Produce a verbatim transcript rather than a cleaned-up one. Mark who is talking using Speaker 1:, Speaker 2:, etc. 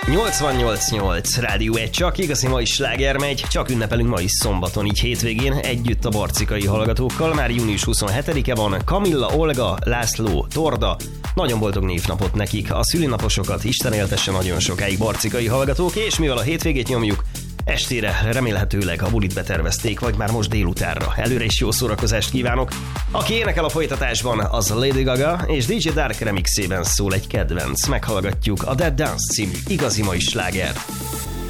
Speaker 1: nyolcvannyolc nyolc Rádió egy, csak igazi mai sláger megy, csak ünnepelünk ma is szombaton, így hétvégén együtt a barcikai hallgatókkal. Már június huszonhetedike van, Kamilla, Olga, László, Torda. Nagyon boldog névnapot nekik, a szülinaposokat Isten éltesse nagyon sokáig, barcikai hallgatók, és mivel a hétvégét nyomjuk, estére remélhetőleg a bulit betervezték, vagy már most délutánra. Előre is jó szórakozást kívánok. Aki énekel a folytatásban, az Lady Gaga, és dé dzsé Dark remixében szól egy kedvenc. Meghallgatjuk a Dead Dance című igazi mai slágert.